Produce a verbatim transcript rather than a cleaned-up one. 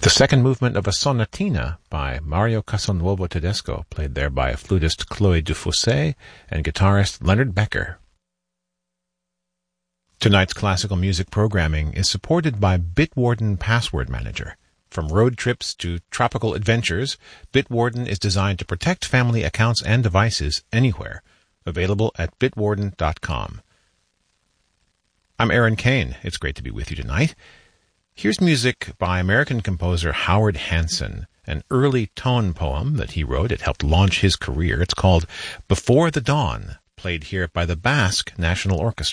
The second movement of a sonatina by Mario Castelnuovo Tedesco, played there by flutist Chloé Dufossé and guitarist Leonard Becker. Tonight's classical music programming is supported by Bitwarden Password Manager. From road trips to tropical adventures, Bitwarden is designed to protect family accounts and devices anywhere. Available at bitwarden dot com. I'm Aaron Kane. It's great to be with you tonight. Here's music by American composer Howard Hanson, an early tone poem that he wrote. It helped launch his career. It's called Before the Dawn, played here by the Basque National Orchestra.